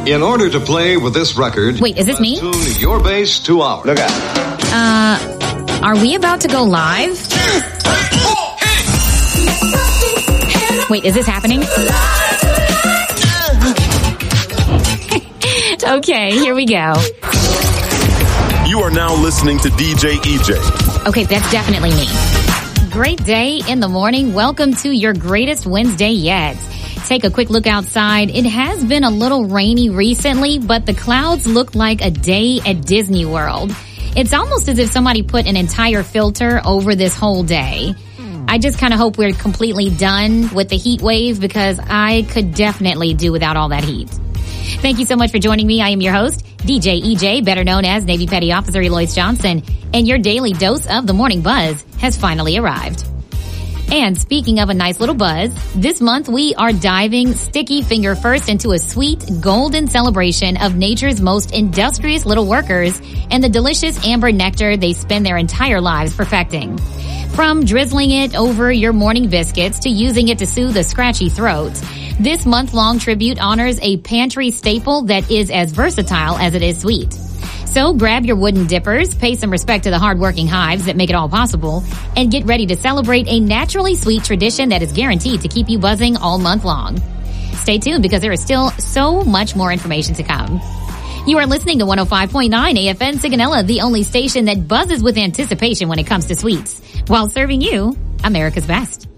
In order to play with this record... Wait, is this me? Tune your bass to ours. Look out. Are we about to go live? Wait, is this happening? Okay, here we go. You are now listening to DJ EJ. Okay, that's definitely me. Great day in the morning. Welcome to your greatest Wednesday yet. Take a quick look outside. It has been a little rainy recently, but the clouds look like a day at Disney World. It's almost as if somebody put an entire filter over this whole day. I just kind of hope we're completely done with the heat wave because I could definitely do without all that heat. Thank you so much for joining me. I am your host, DJ EJ, better known as Navy Petty Officer Eloise Johnson, and your daily dose of the morning buzz has finally arrived. And speaking of a nice little buzz, this month we are diving sticky finger first into a sweet golden celebration of nature's most industrious little workers and the delicious amber nectar they spend their entire lives perfecting. From drizzling it over your morning biscuits to using it to soothe a scratchy throat, this month-long tribute honors a pantry staple that is as versatile as it is sweet. So grab your wooden dippers, pay some respect to the hard-working hives that make it all possible, and get ready to celebrate a naturally sweet tradition that is guaranteed to keep you buzzing all month long. Stay tuned because there is still so much more information to come. You are listening to 105.9 AFN Sigonella, the only station that buzzes with anticipation when it comes to sweets, while serving you America's best.